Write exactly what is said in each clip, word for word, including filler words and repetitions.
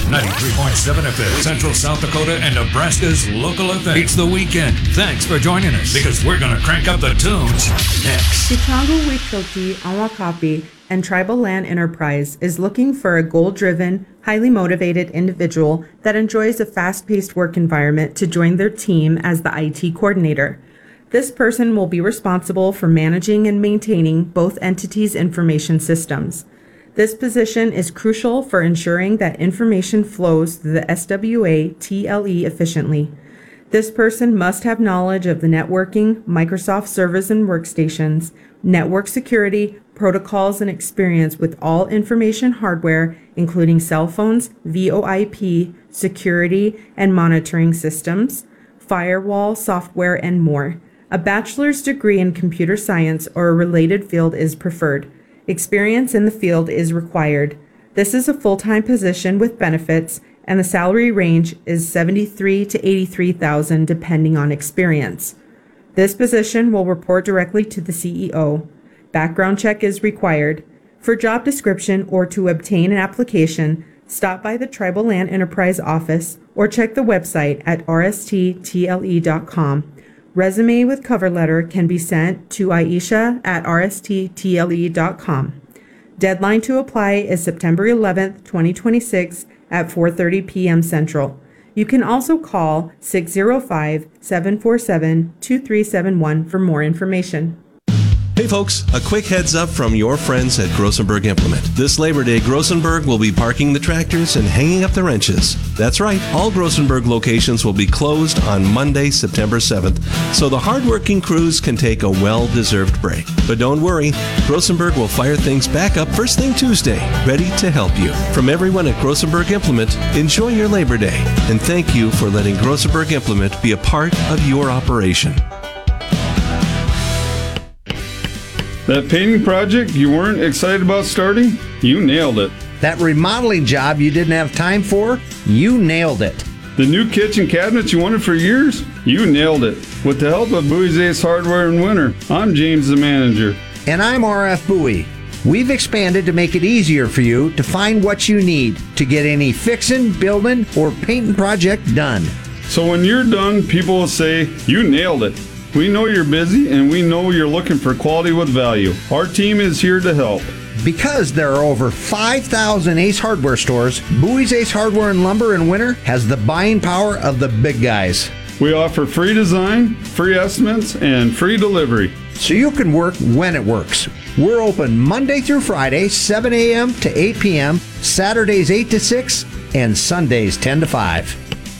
ninety-three point seven F M, Central South Dakota and Nebraska's local event. It's the weekend. Thanks for joining us, because we're going to crank up the tunes next. Chicago Wikilti Awakapi and Tribal Land Enterprise is looking for a goal-driven, highly motivated individual that enjoys a fast-paced work environment to join their team as the I T coordinator. This person will be responsible for managing and maintaining both entities' information systems. This position is crucial for ensuring that information flows through the S W A T L E efficiently. This person must have knowledge of the networking, Microsoft servers and workstations, network security, protocols, and experience with all information hardware, including cell phones, V O I P, security and monitoring systems, firewall, software, and more. A bachelor's degree in computer science or a related field is preferred. Experience in the field is required. This is a full-time position with benefits, and the salary range is seventy-three thousand to eighty-three thousand dollars depending on experience. This position will report directly to the C E O. Background check is required. For job description or to obtain an application, stop by the Tribal Land Enterprise office or check the website at r s t t l e dot com. Resume with cover letter can be sent to Aisha at r s t t l e dot com. Deadline to apply is September eleventh, twenty twenty-six at four thirty p.m. Central. You can also call six oh five, seven four seven, two three seven one for more information. Hey folks, a quick heads up from your friends at Grossenberg Implement. This Labor Day, Grossenberg will be parking the tractors and hanging up the wrenches. That's right, all Grossenberg locations will be closed on Monday, September seventh, so the hardworking crews can take a well-deserved break. But don't worry, Grossenberg will fire things back up first thing Tuesday, ready to help you. From everyone at Grossenberg Implement, enjoy your Labor Day, and thank you for letting Grossenberg Implement be a part of your operation. That painting project you weren't excited about starting? You nailed it. That remodeling job you didn't have time for? You nailed it. The new kitchen cabinets you wanted for years? You nailed it. With the help of Bowie's Ace Hardware and Winter, I'm James the manager. And I'm R F Bowie. We've expanded to make it easier for you to find what you need to get any fixing, building, or painting project done. So when you're done, people will say, you nailed it. We know you're busy, and we know you're looking for quality with value. Our team is here to help. Because there are over five thousand Ace Hardware stores, Bowie's Ace Hardware and Lumber and Winter has the buying power of the big guys. We offer free design, free estimates, and free delivery. So you can work when it works. We're open Monday through Friday, seven a.m. to eight p.m., Saturdays eight to six, and Sundays ten to five.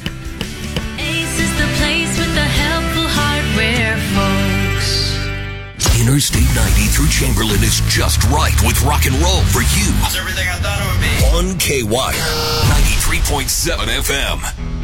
Interstate ninety through Chamberlain is just right with rock and roll for you. That's everything I thought it would be. On K Y R ninety-three point seven F M.